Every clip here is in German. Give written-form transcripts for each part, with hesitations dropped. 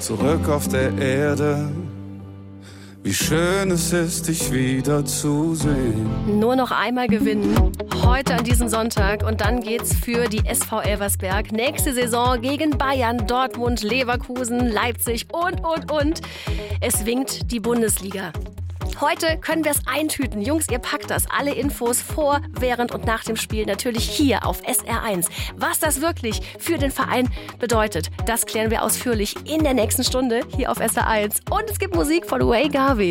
zurück auf der Erde. Wie schön es ist, dich wieder zu sehen. Nur noch einmal gewinnen, heute an diesem Sonntag. Und dann geht's für die SV Elversberg nächste Saison gegen Bayern, Dortmund, Leverkusen, Leipzig und. Es winkt die Bundesliga. Heute können wir es eintüten. Jungs, ihr packt das. Alle Infos vor, während und nach dem Spiel natürlich hier auf SR1. Was das wirklich für den Verein bedeutet, das klären wir ausführlich in der nächsten Stunde hier auf SR1. Und es gibt Musik von Ray Garvey.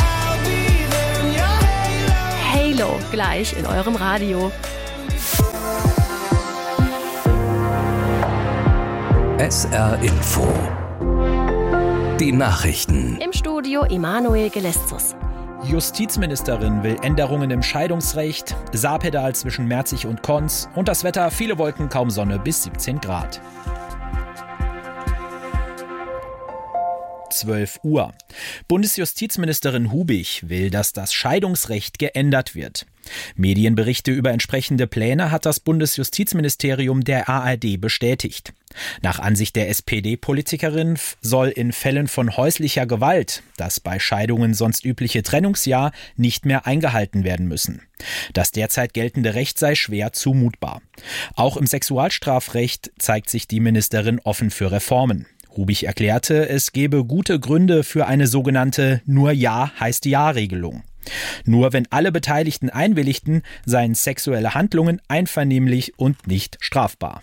Halo gleich in eurem Radio. SR Info. Die Nachrichten. Im Studio Emanuel Geleszus. Justizministerin will Änderungen im Scheidungsrecht, Saarpedal zwischen Merzig und Konz und das Wetter, viele Wolken, kaum Sonne bis 17 Grad. 12 Uhr. Bundesjustizministerin Hubig will, dass das Scheidungsrecht geändert wird. Medienberichte über entsprechende Pläne hat das Bundesjustizministerium der ARD bestätigt. Nach Ansicht der SPD-Politikerin soll in Fällen von häuslicher Gewalt das bei Scheidungen sonst übliche Trennungsjahr nicht mehr eingehalten werden müssen. Das derzeit geltende Recht sei schwer zumutbar. Auch im Sexualstrafrecht zeigt sich die Ministerin offen für Reformen. Hubig erklärte, es gebe gute Gründe für eine sogenannte Nur Ja heißt Ja-Regelung. Nur wenn alle Beteiligten einwilligten, seien sexuelle Handlungen einvernehmlich und nicht strafbar.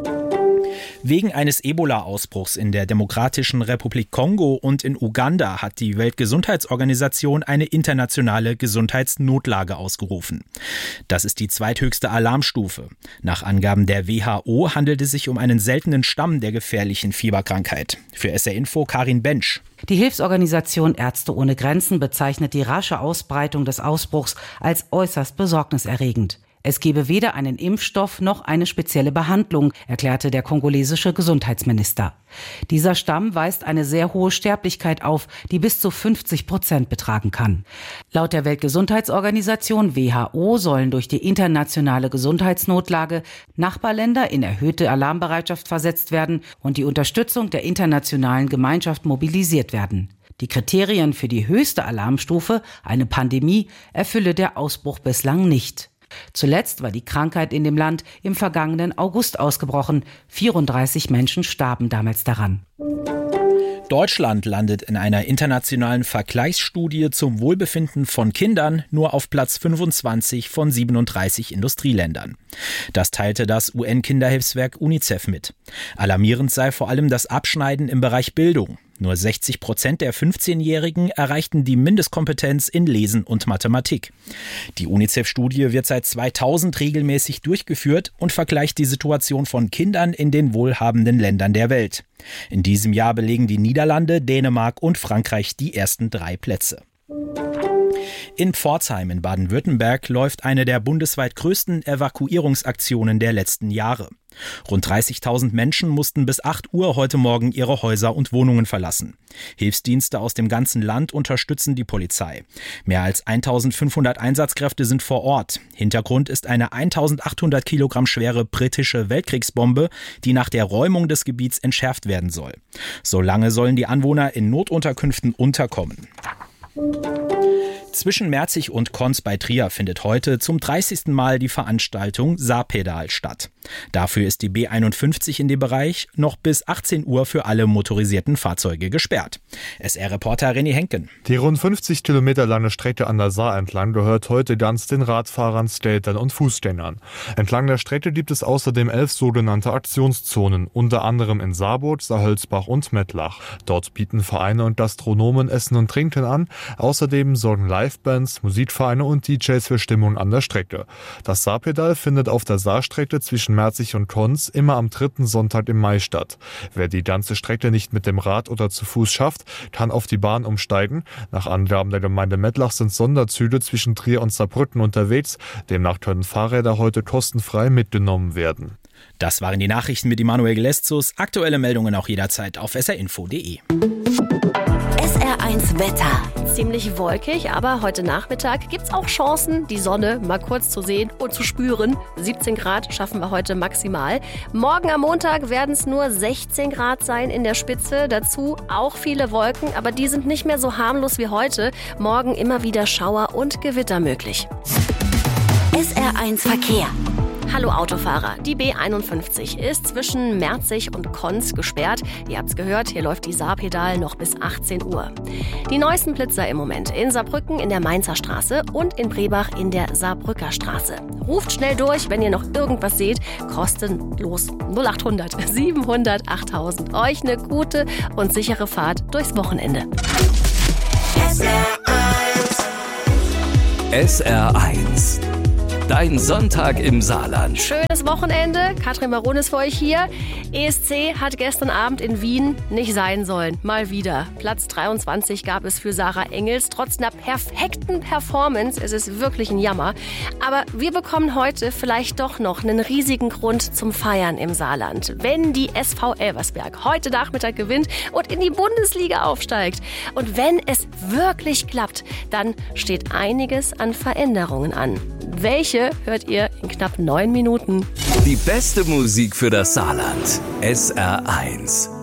Wegen eines Ebola-Ausbruchs in der Demokratischen Republik Kongo und in Uganda hat die Weltgesundheitsorganisation eine internationale Gesundheitsnotlage ausgerufen. Das ist die zweithöchste Alarmstufe. Nach Angaben der WHO handelt es sich um einen seltenen Stamm der gefährlichen Fieberkrankheit. Für SR Info Karin Bensch. Die Hilfsorganisation Ärzte ohne Grenzen bezeichnet die rasche Ausbreitung des Ausbruchs als äußerst besorgniserregend. Es gebe weder einen Impfstoff noch eine spezielle Behandlung, erklärte der kongolesische Gesundheitsminister. Dieser Stamm weist eine sehr hohe Sterblichkeit auf, die bis zu 50% betragen kann. Laut der Weltgesundheitsorganisation WHO sollen durch die internationale Gesundheitsnotlage Nachbarländer in erhöhte Alarmbereitschaft versetzt werden und die Unterstützung der internationalen Gemeinschaft mobilisiert werden. Die Kriterien für die höchste Alarmstufe, eine Pandemie, erfülle der Ausbruch bislang nicht. Zuletzt war die Krankheit in dem Land im vergangenen August ausgebrochen. 34 Menschen starben damals daran. Deutschland landet in einer internationalen Vergleichsstudie zum Wohlbefinden von Kindern nur auf Platz 25 von 37 Industrieländern. Das teilte das UN-Kinderhilfswerk UNICEF mit. Alarmierend sei vor allem das Abschneiden im Bereich Bildung. Nur 60% der 15-Jährigen erreichten die Mindestkompetenz in Lesen und Mathematik. Die UNICEF-Studie wird seit 2000 regelmäßig durchgeführt und vergleicht die Situation von Kindern in den wohlhabenden Ländern der Welt. In diesem Jahr belegen die Niederlande, Dänemark und Frankreich die ersten 3 Plätze. In Pforzheim in Baden-Württemberg läuft eine der bundesweit größten Evakuierungsaktionen der letzten Jahre. Rund 30.000 Menschen mussten bis 8 Uhr heute Morgen ihre Häuser und Wohnungen verlassen. Hilfsdienste aus dem ganzen Land unterstützen die Polizei. Mehr als 1.500 Einsatzkräfte sind vor Ort. Hintergrund ist eine 1.800 Kilogramm schwere britische Weltkriegsbombe, die nach der Räumung des Gebiets entschärft werden soll. Solange sollen die Anwohner in Notunterkünften unterkommen. Zwischen Merzig und Konz bei Trier findet heute zum 30. Mal die Veranstaltung Saarpedal statt. Dafür ist die B51 in dem Bereich noch bis 18 Uhr für alle motorisierten Fahrzeuge gesperrt. SR-Reporter René Henken. Die rund 50 Kilometer lange Strecke an der Saar entlang gehört heute ganz den Radfahrern, Skatern und Fußgängern. Entlang der Strecke gibt es außerdem 11 sogenannte Aktionszonen, unter anderem in Saarburg, Saarhölzbach und Mettlach. Dort bieten Vereine und Gastronomen Essen und Trinken an. Außerdem sorgen Livebands, Musikvereine und DJs für Stimmung an der Strecke. Das Saarpedal findet auf der Saarstrecke zwischen Merzig und Konz immer am 3. Sonntag im Mai statt. Wer die ganze Strecke nicht mit dem Rad oder zu Fuß schafft, kann auf die Bahn umsteigen. Nach Angaben der Gemeinde Mettlach sind Sonderzüge zwischen Trier und Saarbrücken unterwegs. Demnach können Fahrräder heute kostenfrei mitgenommen werden. Das waren die Nachrichten mit Emanuel Geleszus. Aktuelle Meldungen auch jederzeit auf srinfo.de. SR1 SR1 Wetter. Ziemlich wolkig, aber heute Nachmittag gibt's auch Chancen, die Sonne mal kurz zu sehen und zu spüren. 17 Grad schaffen wir heute maximal. Morgen am Montag werden es nur 16 Grad sein in der Spitze. Dazu auch viele Wolken, aber die sind nicht mehr so harmlos wie heute. Morgen immer wieder Schauer und Gewitter möglich. SR1 Verkehr. Hallo Autofahrer, die B51 ist zwischen Merzig und Konz gesperrt. Ihr habt's gehört, hier läuft die Saarpedal noch bis 18 Uhr. Die neuesten Blitzer im Moment in Saarbrücken in der Mainzer Straße und in Brebach in der Saarbrücker Straße. Ruft schnell durch, wenn ihr noch irgendwas seht. Kostenlos 0800 700 8000. Euch eine gute und sichere Fahrt durchs Wochenende. SR1. Dein Sonntag im Saarland. Schönes Wochenende. Katrin Maron ist für euch hier. ESC hat gestern Abend in Wien nicht sein sollen. Mal wieder. Platz 23 gab es für Sarah Engels. Trotz einer perfekten Performance. Es ist wirklich ein Jammer. Aber wir bekommen heute vielleicht doch noch einen riesigen Grund zum Feiern im Saarland. Wenn die SV Elversberg heute Nachmittag gewinnt und in die Bundesliga aufsteigt. Und wenn es wirklich klappt, dann steht einiges an Veränderungen an. Welche hört ihr in knapp 9 Minuten? Die beste Musik für das Saarland. SR1.